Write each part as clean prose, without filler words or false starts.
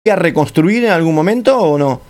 a reconstruir en algún momento o no?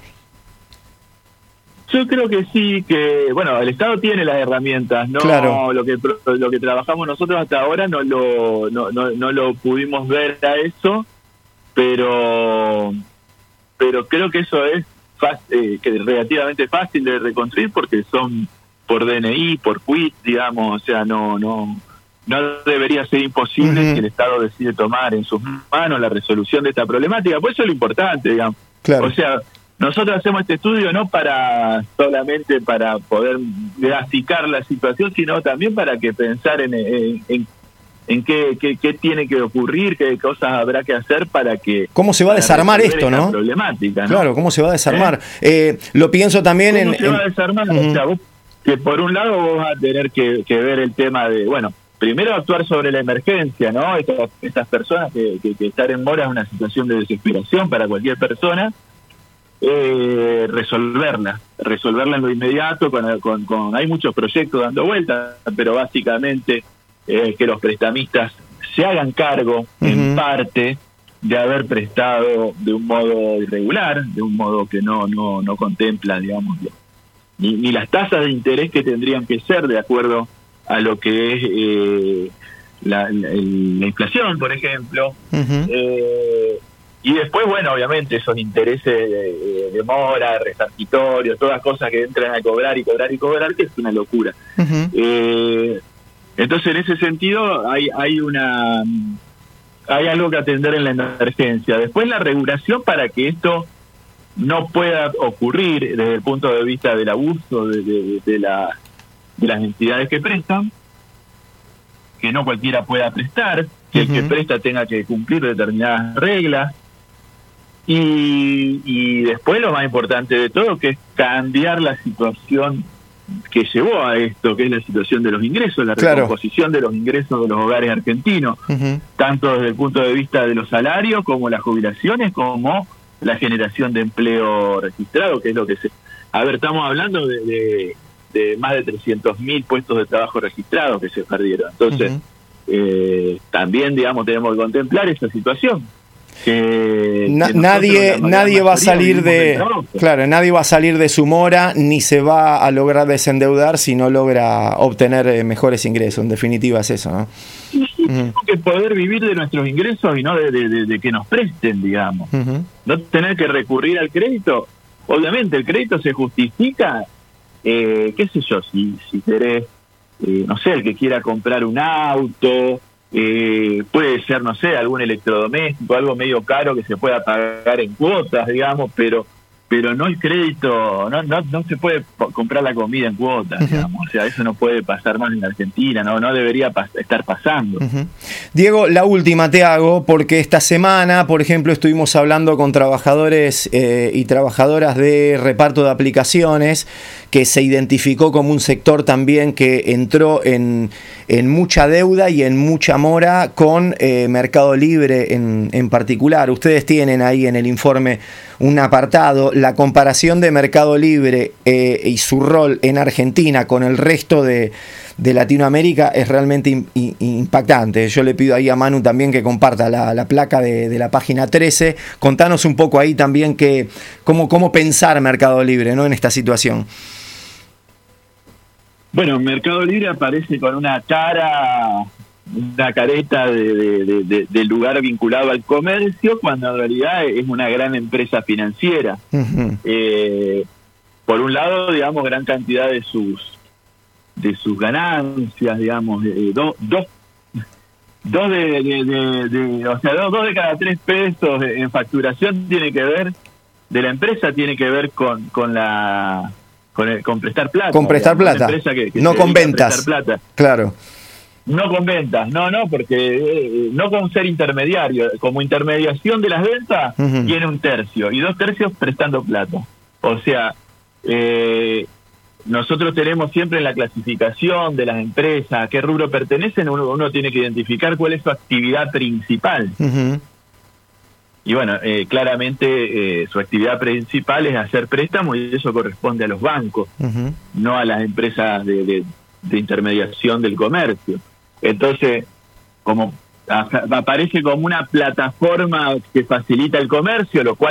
Yo creo que sí, que bueno, el Estado tiene las herramientas, no claro. lo que trabajamos nosotros hasta ahora no lo pudimos ver a eso, pero creo que eso es que relativamente fácil de reconstruir porque son por DNI, por quit, digamos, o sea, no debería ser imposible si el Estado decide tomar en sus manos la resolución de esta problemática, pues eso es lo importante, digamos. Claro. O sea, nosotros hacemos este estudio no solamente para poder graficar la situación, sino también para que pensar en qué tiene que ocurrir, qué cosas habrá que hacer para que... ¿Cómo se va a desarmar esto, no? Problemática, ¿no? Claro, ¿cómo se va a desarmar? Lo pienso también ¿Cómo se va a desarmar? O sea, que por un lado vos vas a tener que ver el tema de, bueno, primero actuar sobre la emergencia, ¿no? Estas personas que estar en mora es una situación de desesperación para cualquier persona. Resolverla en lo inmediato hay muchos proyectos dando vueltas, pero básicamente que los prestamistas se hagan cargo en parte de haber prestado de un modo irregular, de un modo que no contempla, digamos, ni las tasas de interés que tendrían que ser de acuerdo a lo que es la inflación, por ejemplo. Y después, bueno, obviamente esos intereses de mora, resarcitorio, todas cosas que entran a cobrar, que es una locura. Entonces, en ese sentido, hay algo que atender en la emergencia. Después, la regulación para que esto no pueda ocurrir desde el punto de vista del abuso de las entidades que prestan, que no cualquiera pueda prestar, que el que presta tenga que cumplir determinadas reglas. Y después lo más importante de todo, que es cambiar la situación que llevó a esto, que es la situación de los ingresos, la recomposición de los ingresos de los hogares argentinos, tanto desde el punto de vista de los salarios, como las jubilaciones, como la generación de empleo registrado, que es lo que A ver, estamos hablando de más de 300.000 puestos de trabajo registrados que se perdieron. Entonces, también, digamos, tenemos que contemplar esa situación. Nadie va a salir nadie va a salir de su mora ni se va a lograr desendeudar si no logra obtener mejores ingresos. En definitiva es eso, ¿no? Tenemos que poder vivir de nuestros ingresos y no de que nos presten, digamos. No tener que recurrir al crédito. Obviamente el crédito se justifica, qué sé yo, si querés, no sé, el que quiera comprar un auto, puede ser, no sé, algún electrodoméstico, algo medio caro que se pueda pagar en cuotas, digamos, pero no el crédito, no se puede comprar la comida en cuotas, digamos, o sea, eso no puede pasar más en Argentina, no debería estar pasando. Diego, la última te hago, porque esta semana, por ejemplo, estuvimos hablando con trabajadores y trabajadoras de reparto de aplicaciones, que se identificó como un sector también que entró en mucha deuda y en mucha mora con Mercado Libre en particular. Ustedes tienen ahí en el informe un apartado, la comparación de Mercado Libre y su rol en Argentina con el resto de Latinoamérica es realmente impactante. Yo le pido ahí a Manu también que comparta la placa de la página 13. Contanos un poco ahí también cómo pensar Mercado Libre, ¿no?, en esta situación. Bueno, Mercado Libre aparece con una careta de lugar vinculado al comercio, cuando en realidad es una gran empresa financiera. Por un lado, digamos, gran cantidad de sus ganancias, digamos, dos de cada 3 pesos en facturación de la empresa tiene que ver con prestar plata. Con prestar plata, no con ventas. Claro. No con ventas, porque no con ser intermediario. Como intermediación de las ventas tiene 1/3 y 2/3 prestando plata. O sea, nosotros tenemos siempre en la clasificación de las empresas a qué rubro pertenecen, uno tiene que identificar cuál es su actividad principal. Y bueno, claramente su actividad principal es hacer préstamos y eso corresponde a los bancos, no a las empresas de intermediación del comercio. Entonces, como aparece como una plataforma que facilita el comercio, lo cual